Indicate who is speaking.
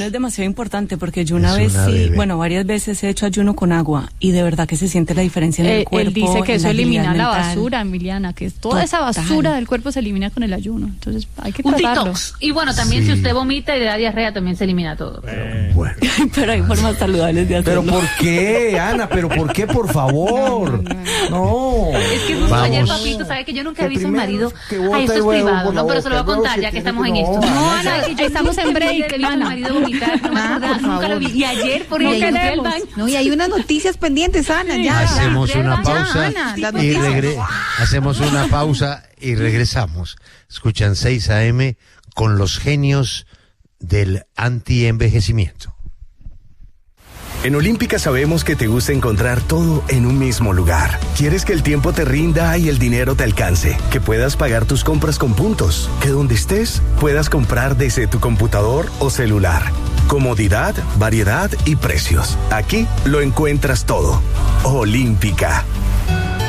Speaker 1: es demasiado importante porque yo varias veces he hecho ayuno con agua y de verdad que se siente la diferencia en el cuerpo.
Speaker 2: Él dice que eso elimina la
Speaker 1: mental.
Speaker 2: basura, Emiliana, que toda esa basura del cuerpo se elimina con el ayuno. Entonces hay que tratarlo.
Speaker 3: Un detox. Y bueno, también si usted vomita y le da diarrea, también se elimina todo.
Speaker 4: Bueno.
Speaker 1: Pero hay formas saludables de hacerlo.
Speaker 4: ¿Pero por qué, Ana? ¿Pero por qué, por favor? No.
Speaker 3: Es que justo ayer, papito, ¿sabe que yo nunca he visto a un marido? Ay, esto es privado, ¿no? Pero se lo voy a contar ya que estamos en esto.
Speaker 2: No, Ana, estamos en break,
Speaker 3: Ana. Mi marido vomitar, no me acordaba, nunca lo vi. Y ayer, por ejemplo, fui al baño.
Speaker 5: No, y hay unas noticias pendientes, Ana, ya.
Speaker 6: Hacemos una pausa hacemos una pausa y regresamos. Escuchan 6 AM con los genios del anti-envejecimiento.
Speaker 7: En Olímpica sabemos que te gusta encontrar todo en un mismo lugar. Quieres que el tiempo te rinda y el dinero te alcance, que puedas pagar tus compras con puntos, que donde estés puedas comprar desde tu computador o celular. Comodidad, variedad y precios. Aquí lo encuentras todo. Olímpica.